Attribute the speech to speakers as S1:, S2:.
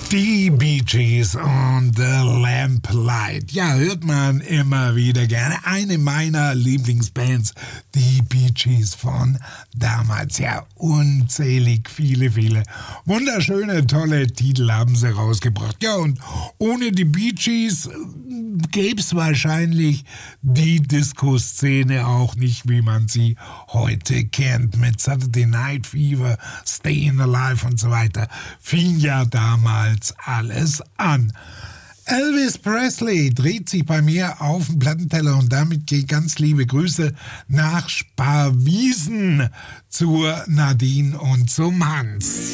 S1: Die Bee Gees und The Lamplight. Ja, hört man immer wieder gerne. Eine meiner Lieblingsbands, die Bee Gees von damals. Ja, unzählig viele wunderschöne, tolle Titel haben sie rausgebracht. Ja, und ohne die Bee Gees gäbe es wahrscheinlich die Disco-Szene auch nicht, wie man sie heute kennt. Mit Saturday Night Fever, Stayin' Alive und so weiter fing ja damals alles an. Elvis Presley dreht sich bei mir auf den Plattenteller und damit geht ganz liebe Grüße nach Sparwiesen zur Nadine und zum Hans.